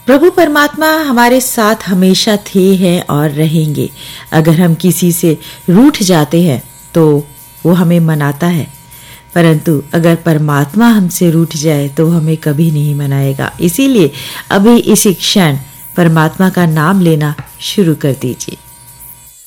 प्रभु परमात्मा हमारे साथ हमेशा थे हैं और रहेंगे। अगर हम किसी से रूठ जाते हैं तो वो हमें मनाता है, परंतु अगर परमात्मा हमसे रूठ जाए तो हमें कभी नहीं मनाएगा। इसीलिए अभी इसी क्षण परमात्मा का नाम लेना शुरू कर दीजिए।